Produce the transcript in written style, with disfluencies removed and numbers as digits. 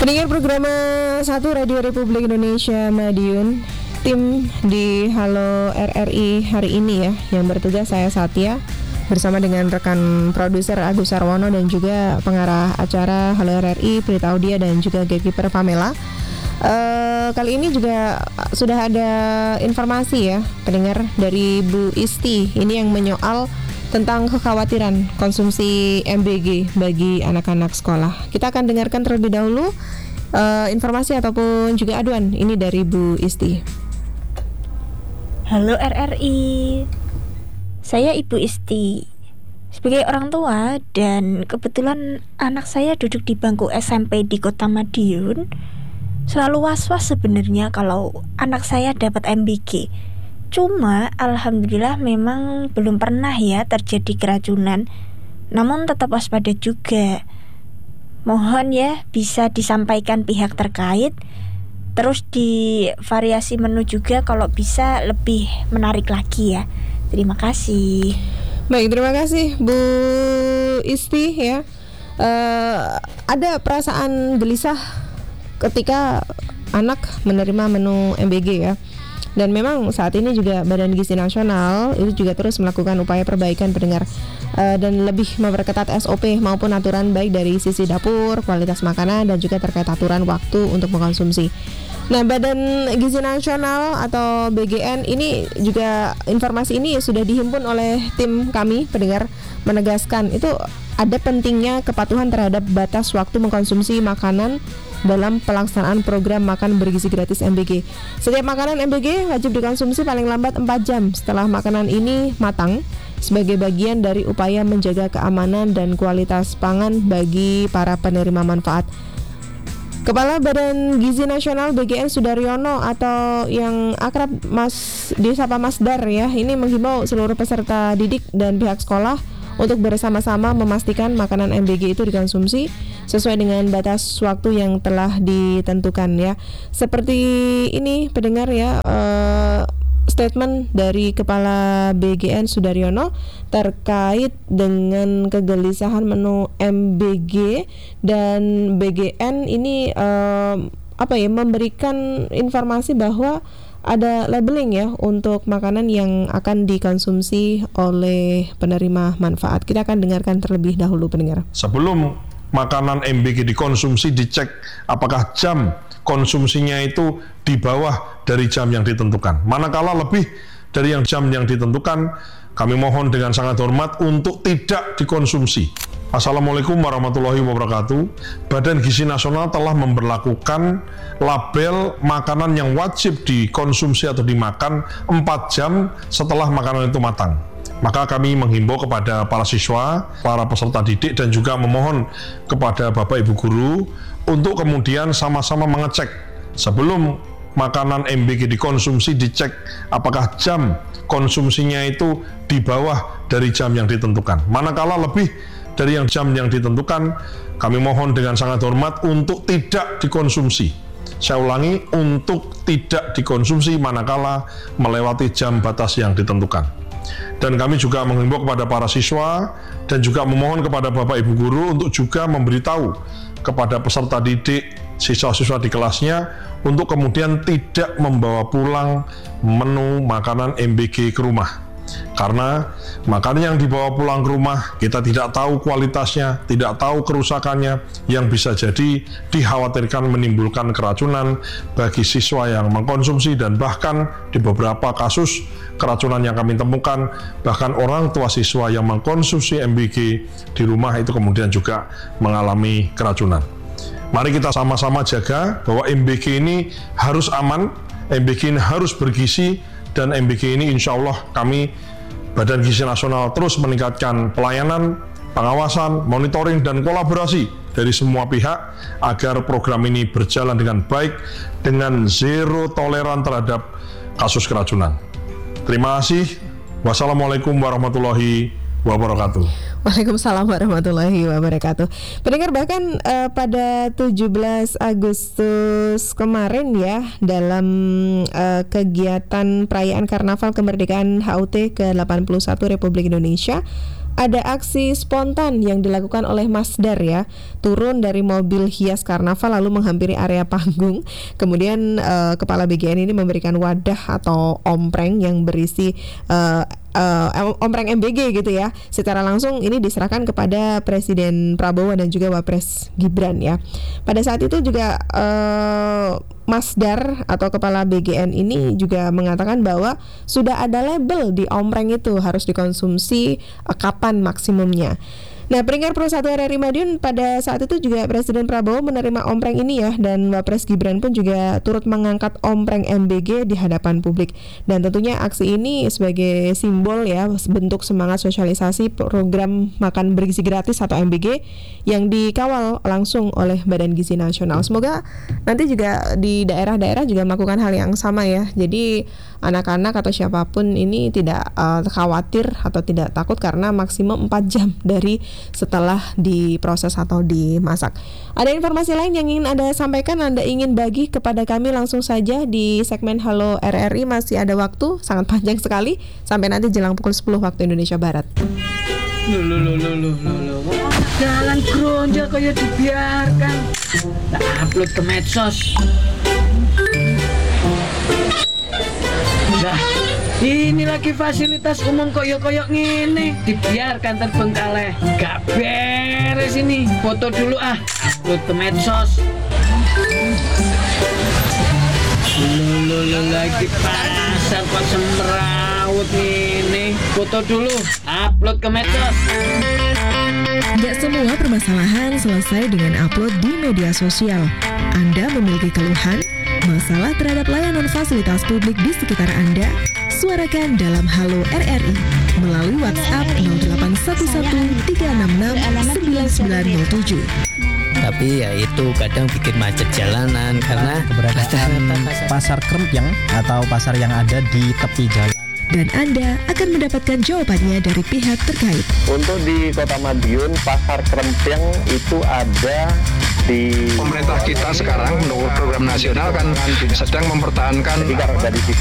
Pendengar program 1 Radio Republik Indonesia Madiun, tim di Halo RRI hari ini ya, yang bertugas saya Satya bersama dengan rekan produser Agus Sarwono dan juga pengarah acara Halo RRI Prita Audia dan juga gatekeeper Pamela. Kali ini juga sudah ada informasi ya pendengar dari Bu Isti ini yang menyoal tentang kekhawatiran konsumsi MBG bagi anak-anak sekolah. Kita akan dengarkan terlebih dahulu informasi ataupun juga aduan ini dari Bu Isti. Halo RRI, saya Ibu Isti. Sebagai orang tua dan kebetulan anak saya duduk di bangku SMP di Kota Madiun, selalu was-was sebenarnya kalau anak saya dapat MBG. Cuma alhamdulillah memang belum pernah ya terjadi keracunan. Namun tetap waspada juga. Mohon ya bisa disampaikan pihak terkait. Terus di variasi menu juga kalau bisa lebih menarik lagi ya. Terima kasih. Baik, terima kasih Bu Isti ya. Ada perasaan gelisah ketika anak menerima menu MBG ya. Dan memang saat ini juga Badan Gizi Nasional itu juga terus melakukan upaya perbaikan pendengar dan lebih memperketat SOP maupun aturan baik dari sisi dapur, kualitas makanan dan juga terkait aturan waktu untuk mengkonsumsi. Nah, Badan Gizi Nasional atau BGN ini juga informasi ini sudah dihimpun oleh tim kami pendengar menegaskan itu ada pentingnya kepatuhan terhadap batas waktu mengkonsumsi makanan dalam pelaksanaan program makan bergizi gratis MBG. Setiap makanan MBG wajib dikonsumsi paling lambat 4 jam setelah makanan ini matang sebagai bagian dari upaya menjaga keamanan dan kualitas pangan bagi para penerima manfaat. Kepala Badan Gizi Nasional BGN Sudaryono atau yang akrab disapa Mas Dar ya, ini menghimbau seluruh peserta didik dan pihak sekolah untuk bersama-sama memastikan makanan MBG itu dikonsumsi sesuai dengan batas waktu yang telah ditentukan ya. Seperti ini pendengar ya, statement dari Kepala BGN Sudaryono terkait dengan kegelisahan menu MBG, dan BGN ini memberikan informasi bahwa ada labeling ya untuk makanan yang akan dikonsumsi oleh penerima manfaat. Kita akan dengarkan terlebih dahulu pendengar. Sebelum makanan MBG dikonsumsi, dicek apakah jam konsumsinya itu di bawah dari jam yang ditentukan. Manakala lebih dari jam yang ditentukan, kami mohon dengan sangat hormat untuk tidak dikonsumsi. Assalamualaikum warahmatullahi wabarakatuh. Badan Gizi Nasional telah memberlakukan label makanan yang wajib dikonsumsi atau dimakan 4 jam setelah makanan itu matang. Maka kami menghimbau kepada para siswa, para peserta didik, dan juga memohon kepada Bapak Ibu Guru untuk kemudian sama-sama mengecek sebelum makanan MBG dikonsumsi, dicek apakah jam konsumsinya itu di bawah dari jam yang ditentukan. Manakala lebih dari jam yang ditentukan, kami mohon dengan sangat hormat untuk tidak dikonsumsi. Saya ulangi, untuk tidak dikonsumsi manakala melewati jam batas yang ditentukan. Dan kami juga menghimbau kepada para siswa dan juga memohon kepada Bapak Ibu Guru untuk juga memberitahu kepada peserta didik, siswa-siswa di kelasnya untuk kemudian tidak membawa pulang menu makanan MBG ke rumah. Karena makanan yang dibawa pulang ke rumah kita tidak tahu kualitasnya, tidak tahu kerusakannya, yang bisa jadi dikhawatirkan menimbulkan keracunan bagi siswa yang mengkonsumsi, dan bahkan di beberapa kasus keracunan yang kami temukan, bahkan orang tua siswa yang mengkonsumsi MBG di rumah itu kemudian juga mengalami keracunan. Mari kita sama-sama jaga bahwa MBG ini harus aman, MBG ini harus bergizi, dan MBG ini insya Allah kami Badan Gizi Nasional terus meningkatkan pelayanan, pengawasan, monitoring, dan kolaborasi dari semua pihak agar program ini berjalan dengan baik dengan zero toleran terhadap kasus keracunan. Terima kasih. Wassalamualaikum warahmatullahi wabarakatuh. Waalaikumsalam warahmatullahi wabarakatuh. Pendengar, bahkan pada 17 Agustus kemarin ya, dalam kegiatan perayaan Karnaval Kemerdekaan HUT ke-81 Republik Indonesia, ada aksi spontan yang dilakukan oleh Masdar ya, turun dari mobil hias karnaval lalu menghampiri area panggung. Kemudian kepala BGN ini memberikan wadah atau ompreng yang berisi ompreng MBG gitu ya. Secara langsung ini diserahkan kepada Presiden Prabowo dan juga Wapres Gibran ya. Pada saat itu juga Masdar atau kepala BGN ini juga mengatakan bahwa sudah ada label di ompreng itu harus dikonsumsi kapan maksimumnya. Nah, Peringkat Pro 1 RRI Madiun pada saat itu juga Presiden Prabowo menerima ompreng ini ya, dan Wapres Gibran pun juga turut mengangkat ompreng MBG di hadapan publik. Dan tentunya aksi ini sebagai simbol ya, bentuk semangat sosialisasi program makan bergizi gratis atau MBG yang dikawal langsung oleh Badan Gizi Nasional. Semoga nanti juga di daerah-daerah juga melakukan hal yang sama ya. Jadi anak-anak atau siapapun ini tidak khawatir atau tidak takut karena maksimum 4 jam dari setelah diproses atau dimasak. Ada informasi lain yang ingin Anda sampaikan, Anda ingin bagi kepada kami langsung saja di segmen Halo RRI. Masih ada waktu, sangat panjang sekali, sampai nanti jelang pukul 10 waktu Indonesia Barat. Jalan gronjol kayak dibiarkan. Tak upload ke medsos. Nah, ini lagi fasilitas umum koyok-koyok ngene, dibiarkan terbengkalai. Gak beres ini. Foto dulu upload ke medsos. Lagi pasar kok semrawut ini. Foto dulu, upload ke medsos. Tidak semua permasalahan selesai dengan upload di media sosial. Anda memiliki keluhan, masalah terhadap layanan fasilitas publik di sekitar Anda? Suarakan dalam Halo RRI melalui WhatsApp 0811366997. Tapi ya itu kadang bikin macet jalanan karena keberadaan pasar krempeng atau pasar yang ada di tepi jalan. Dan Anda akan mendapatkan jawabannya dari pihak terkait. Untuk di Kota Madiun, pasar krempeng itu ada di pemerintah kita sekarang menurut program nasional kan sedang mempertahankan dari sisi